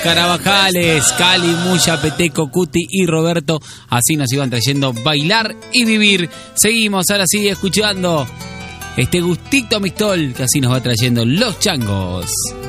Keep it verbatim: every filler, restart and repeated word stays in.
Carabajales, Cali, Muya, Peteco, Cuti y Roberto. Así nos iban trayendo Bailar y Vivir. Seguimos ahora sí escuchando este gustito mistol que así nos va trayendo Los Changos.